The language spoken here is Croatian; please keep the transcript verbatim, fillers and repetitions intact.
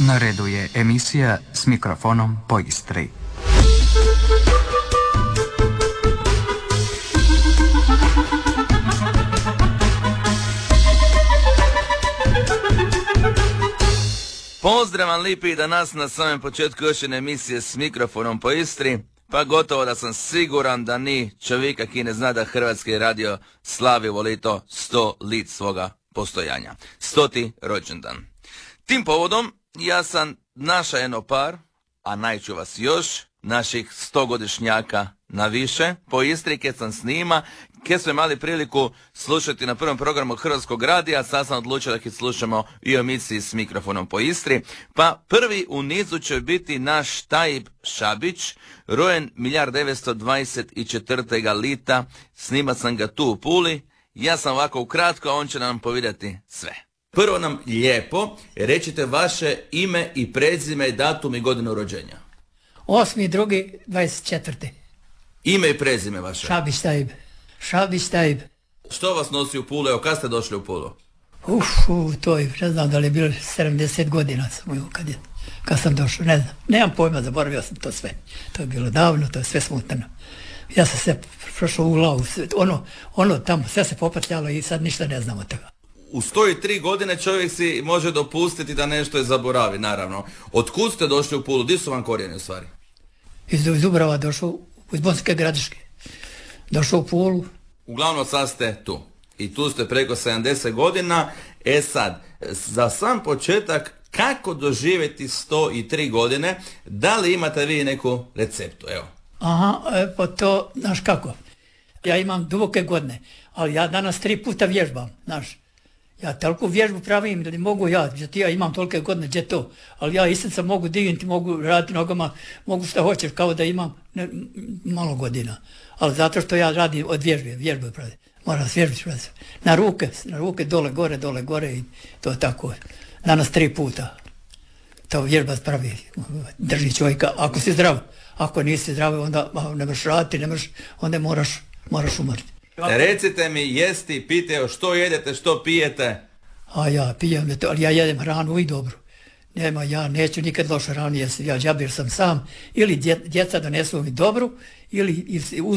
Na redu je emisija S mikrofonom po Istri. Pozdrav vam lipi danas na samom početku još jedne emisije S mikrofonom po Istri. Pa gotovo da sam siguran da ni čovjeka ki ne zna da Hrvatski radio slavi volito sto lit svoga postojanja. Stoti rođendan. Tim povodom ja sam naša jedno par, a najću vas još, naših stogodišnjaka na više po Istri, kad sam s njima, kad smo imali priliku slušati na prvom programu Hrvatskog radija, sad sam odlučio da ih slušamo i u emisiji S mikrofonom po Istri. Pa prvi u nizu će biti naš Tajib Šabić, rojen hiljadu devetsto dvadeset četvrtog lita, snima sam ga tu u Puli. Ja sam ovako ukratko, a on će nam povedati sve. Prvo nam lijepo recite vaše ime i prezime, datum i godinu rođenja. osmi drugi dvadeset četvrti. Ime i prezime vaše. Šabić Tajib. Šabić Tajib. Što vas nosi u Pulu? Evo, kad ste došli u Pulu? Uf, u, to je, ne znam da li je bilo sedamdeset godina sam, kad, je, kad sam došao, ne znam. Nemam pojma, zaboravio sam to sve. To je bilo davno, to je sve smutno. Ja sam se prošao u glavu, ono, ono tamo, sve se popatljalo i sad ništa ne znam od toga. U sto tri godine čovjek si može dopustiti da nešto je zaboravi, naravno. Otkud ste došli u Pulu? Gdje su vam korijeni u stvari? Iz, iz Dubrava došao, iz Bonske Gradiške. Došao u Pulu. Uglavnom sad ste tu. I tu ste preko sedamdeset godina. E sad, za sam početak, kako doživjeti sto tri godine? Da li imate vi neku receptu? Evo. Aha, e, pa to, znaš kako, ja imam duboke godine, ali ja danas tri puta vježbam, znaš. Ja toliko vježbu pravim da ne mogu ja, gdje ja imam tolike godine, gdje to, ali ja istinca mogu dignuti, mogu raditi nogama, mogu šta hoćeš, kao da imam ne, malo godina. Ali zato što ja radim od vježbe, vježbe pravim, moram vježbiti praviti. Na ruke, na ruke, dole, gore, dole, gore i to tako. Danas tri puta. To vježba pravi, drži čovjeka, ako si zdrav. Ako nisi zdrav, onda ne možeš raditi, ne možeš, onda moraš, moraš umrti. Recite mi, jesti, pite, što jedete, što pijete? A ja pijem, ali ja jedem hranu i dobro. Nema, ja neću nikad lošu hranu jesti, ja džabir sam sam, ili dje, djeca donesu mi dobru, ili, ili